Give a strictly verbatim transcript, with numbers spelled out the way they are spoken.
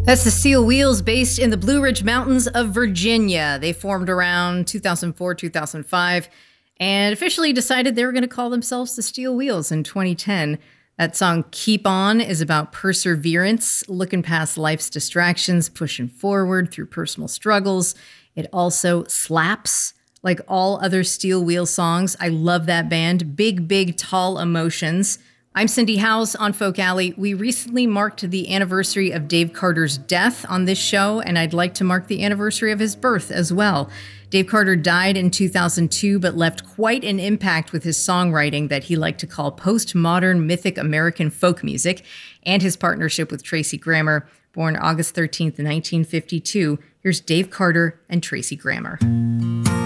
That's the Steel Wheels, based in the Blue Ridge Mountains of Virginia. They formed around two thousand four, two thousand five, and officially decided they were going to call themselves the Steel Wheels in twenty ten. That song, Keep On, is about perseverance, looking past life's distractions, pushing forward through personal struggles. It also slaps like all other Steel Wheel songs. I love that band. Big, big, tall emotions. I'm Cindy Howes on Folk Alley. We recently marked the anniversary of Dave Carter's death on this show, and I'd like to mark the anniversary of his birth as well. Dave Carter died in two thousand two, but left quite an impact with his songwriting that he liked to call postmodern mythic American folk music, and his partnership with Tracy Grammer. Born August thirteenth, nineteen fifty-two, here's Dave Carter and Tracy Grammer.